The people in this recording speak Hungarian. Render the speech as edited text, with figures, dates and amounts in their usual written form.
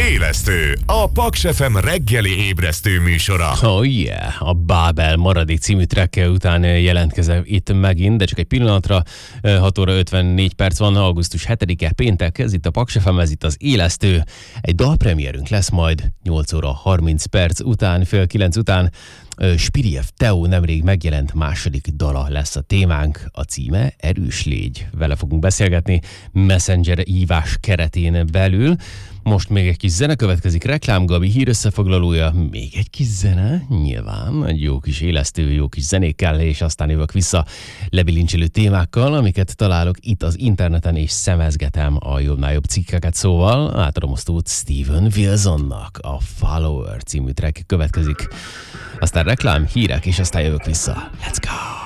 Élesztő, a Paks FM reggeli ébresztő műsora. Oh yeah, a Bábel maradék című track után jelentkezem itt megint, de csak egy pillanatra. 6 óra 54 perc van, augusztus 7-e, péntek, ez itt a Paks FM, ez itt az Élesztő. Egy dalpremierünk lesz majd 8 óra 30 perc után, fél 9 után. Spiriev Teo nemrég megjelent második dala lesz a témánk, a címe Erős légy. Vele fogunk beszélgetni Messenger hívás keretén belül. Most még egy kis zene következik, Reklám Gabi hír összefoglalója, még egy kis zene, nyilván, egy jó kis élesztő, jó kis zenékkel, és aztán jövök vissza lebilincselő témákkal, amiket találok itt az interneten, és szemezgetem a jobbnál jobb cikkeket, szóval átadom a szót Steven Wilsonnak, a Follower című track következik. Aztán reklám, hírek, és aztán jövök vissza. Let's go!